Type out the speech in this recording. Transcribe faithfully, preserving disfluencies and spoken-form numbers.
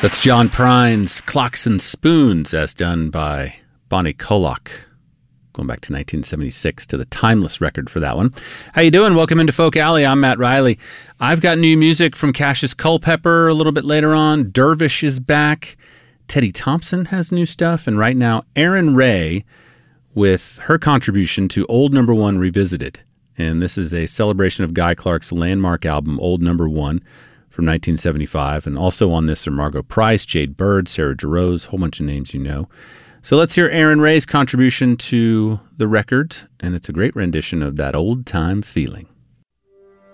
That's John Prine's Clocks and Spoons, as done by Bonnie Coloc, going back to nineteen seventy-six, to the timeless record for that one. How you doing? Welcome into Folk Alley. I'm Matt Riley. I've got new music from Cassius Culpepper a little bit later on. Dervish is back. Teddy Thompson has new stuff. And right now, Erin Rae with her contribution to Old Number One Revisited. And this is a celebration of Guy Clark's landmark album, Old Number One, from nineteen seventy-five. And also on this are Margo Price, Jade Bird, Sarah Jarosz, a whole bunch of names you know. So let's hear Erin Rae's contribution to the record, and it's a great rendition of That Old Time Feeling.